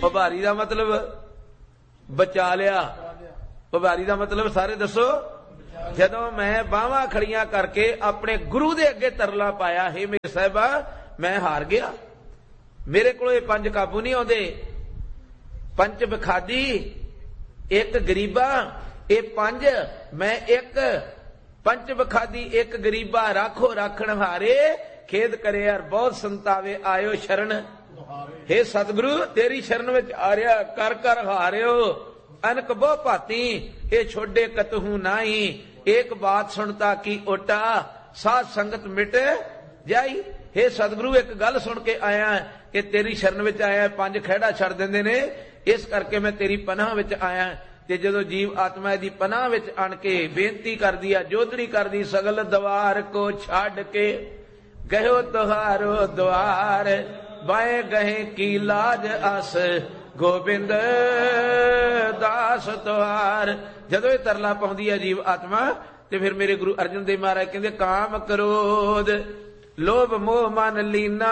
ਉਭਾਰੀ ਦਾ ਮਤਲਬ ਬਚਾ ਲਿਆ। ਉਭਾਰੀ ਦਾ ਮਤਲਬ ਸਾਰੇ ਦੱਸੋ। ਜਦੋਂ ਮੈਂ ਬਾਹਾਂ ਖੜੀਆਂ ਕਰਕੇ ਆਪਣੇ ਗੁਰੂ ਦੇ ਅੱਗੇ ਤਰਲਾ ਪਾਇਆ, ਹੇ ਮੇਰੇ ਸਾਹਿਬਾ ਮੈਂ ਹਾਰ ਗਿਆ, ਮੇਰੇ ਕੋਲ ਇਹ ਪੰਜ ਕਾਬੂ ਨਹੀਂ ਆਉਂਦੇ। ਪੰਜ ਬਖਾਦੀ, ਇੱਕ ਗਰੀਬਾ, ਇਹ ਪੰਜ ਮੈਂ ਇੱਕ। ਪੰਜ ਬਖਾਦੀ ਇੱਕ ਗਰੀਬਾ, ਰਾਖੋ ਰਾਖਣ ਹਾਰੇ, ਖੇਦ ਕਰੇ ਯਾਰ ਬਹੁਤ ਸੰਤਾਵੇ, ਆਇਓ ਸ਼ਰਨ। ਹੇ ਸਤਿਗੁਰੂ ਤੇਰੀ ਸ਼ਰਨ ਵਿੱਚ ਆ ਰਿਹਾ, ਕਰ ਕਰ ਹਾਰਿਓ। ਅਨਕ ਬਹੁ ਭਾਤੀ, ਇਹ ਛੋਡੇ ਕਤਹੂ ਨਾਹੀ, ਇੱਕ ਬਾਤ ਸੁਣਤਾ ਕੀ ਓਟਾ, ਸਾਧ ਸੰਗਤ ਮਿਟ ਜਾਈ। ਹੇ ਸਤਿਗੁਰੂ ਇੱਕ ਗੱਲ ਸੁਣ ਕੇ ਆਇਆ ਕਿ ਤੇਰੀ ਸ਼ਰਨ ਵਿੱਚ ਆਇਆ, ਪੰਜ ਖਹਿੜਾ ਛੱਡ ਦਿੰਦੇ ਨੇ, ਇਸ ਕਰਕੇ ਮੈਂ ਤੇਰੀ ਪਨਾਹ ਵਿੱਚ ਆਇਆ। ਤੇ ਜਦੋਂ ਜੀਵ ਆਤਮਾ ਦੀ ਪਨਾਹ ਵਿੱਚ ਆਣ ਕੇ ਬੇਨਤੀ ਕਰਦੀ ਆ, ਜੋਦੜੀ ਕਰਦੀ, ਸਗਲ ਦਵਾਰ ਕੋ ਛੱਡ ਕੇ ਗਇਓ ਤੁਹਾਰੋ ਦਵਾਰ, ਬਾਏ ਗਏ ਕੀ ਲਾਜ ਅਸ ਗੋਬਿੰਦ ਦਾਸ ਤੁਹਾਰ। ਜਦੋਂ ਇਹ ਤਰਲਾ ਪਾਉਂਦੀ ਹੈ ਜੀਵ ਆਤਮਾ, ਤੇ ਫਿਰ ਮੇਰੇ ਗੁਰੂ ਅਰਜਨ ਦੇਵ ਮਹਾਰਾਜ ਕਹਿੰਦੇ ਕਾਮ ਕ੍ਰੋਧ ਲੋਭ ਮੋਹ ਮਨ ਲੀਨਾ,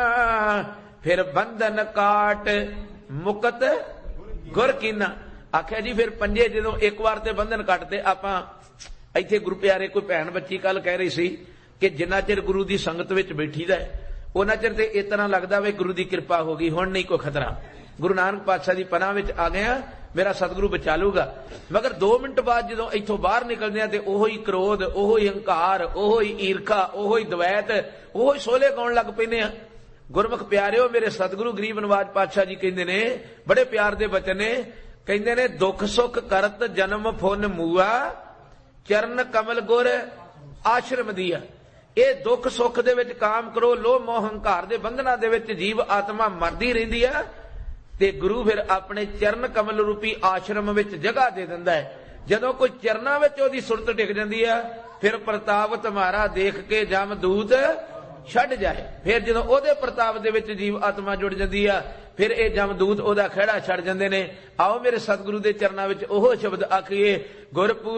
ਫਿਰ ਬੰਧਨ ਕਾਟ ਮੁਕਤ ਗੁਰ ਕੀਨਾ। ਆਖਿਆ ਜੀ ਫਿਰ ਪੰਜੇ ਜਦੋਂ ਇੱਕ ਵਾਰ ਤੇ ਬੰਧਨ ਕੱਟਦੇ। ਆਪਾਂ ਇੱਥੇ ਗੁਰੂ ਪਿਆਰੇ ਕੋਈ ਭੈਣ ਬੱਚੀ ਕੱਲ ਕਹਿ ਰਹੀ ਸੀ ਕਿ ਜਿੰਨਾ ਚਿਰ ਗੁਰੂ ਦੀ ਸੰਗਤ ਵਿੱਚ ਬੈਠੀਦਾ ਉਹਨਾਂ ਚਿਰ ਤੇ ਇਸ ਤਰ੍ਹਾਂ ਲੱਗਦਾ ਵੇ ਗੁਰੂ ਦੀ ਕਿਰਪਾ ਹੋ ਗਈ, ਹੁਣ ਨਹੀਂ ਕੋਈ ਖਤਰਾ, ਗੁਰੂ ਨਾਨਕ ਪਾਤਸ਼ਾਹ ਦੀ ਪਨਾਹ ਵਿੱਚ ਆ ਗਏ ਆ, ਮੇਰਾ ਸਤਿਗੁਰੂ ਬਚਾ ਲੂਗਾ। ਮਗਰ 2 ਮਿੰਟ ਬਾਅਦ ਜਦੋਂ ਇੱਥੋਂ ਬਾਹਰ ਨਿਕਲਦੇ ਆ ਤੇ ਉਹੋ ਹੀ ਕ੍ਰੋਧ, ਉਹੋ ਹੀ ਹੰਕਾਰ, ਉਹੋ ਹੀ ਈਰਖਾ, ਉਹੋ ਹੀ ਦਵੈਤ, ਉਹੋ ਹੀ ਸੋਲੇ ਗਾਉਣ ਲੱਗ ਪੈਂਦੇ ਆ। ਗੁਰਮੁਖ ਪਿਆਰਿਓ, ਮੇਰੇ ਸਤਿਗੁਰੂ ਗਰੀਬ ਨਵਾਜ ਪਾਤਸ਼ਾਹ ਜੀ ਕਹਿੰਦੇ ਨੇ, ਬੜੇ ਪਿਆਰ ਦੇ ਬਚਨ ਨੇ, ਕਹਿੰਦੇ ਨੇ ਦੁੱਖ ਸੁੱਖ ਕਰਤ ਜਨਮ ਫੁਨ ਮੂਆ, ਚਰਨ ਕਮਲ ਗੁਰ ਆਸ਼ਰਮ ਦੀਆ। ਇਹ ਦੁੱਖ ਸੁੱਖ ਦੇ ਵਿੱਚ ਕਾਮ ਕਰੋ, ਲੋਭ ਮੋਹ ਹੰਕਾਰ ਦੇ ਬੰਧਨਾਂ ਦੇ ਵਿੱਚ ਜੀਵ ਆਤਮਾ ਮਰਦੀ ਰਹਿੰਦੀ ਆ, ਤੇ ਗੁਰੂ ਫਿਰ ਆਪਣੇ ਚਰਨ ਕਮਲ ਰੂਪੀ ਆਸ਼ਰਮ ਵਿੱਚ ਜਗ੍ਹਾ ਦੇ ਦਿੰਦਾ ਹੈ। ਜਦੋਂ ਕੋਈ ਚਰਨਾਂ ਵਿੱਚ ਉਹਦੀ ਸੁਰਤ ਟਿਕ ਜਾਂਦੀ ਆ, ਫਿਰ ਪ੍ਰਤਾਪ ਤੁਮਾਰਾ ਦੇਖ ਕੇ ਜਮਦੂਤ ਛੱਡ ਜਾਏ। ਫਿਰ ਜਦੋਂ ਉਹਦੇ ਪ੍ਰਤਾਪ ਦੇ ਵਿੱਚ ਜੀਵ ਆਤਮਾ ਜੁੜ ਜਾਂਦੀ ਆ, ਫਿਰ ਇਹ ਜਮਦੂਤ ਉਹਦਾ ਖਹਿੜਾ ਛੱਡ ਜਾਂਦੇ ਨੇ। ਆਓ ਮੇਰੇ ਸਤਿਗੁਰੂ ਦੇ ਚਰਨਾਂ ਵਿੱਚ ਉਹ ਸ਼ਬਦ ਆਖੀਏ, ਗੁਰਪੂਰ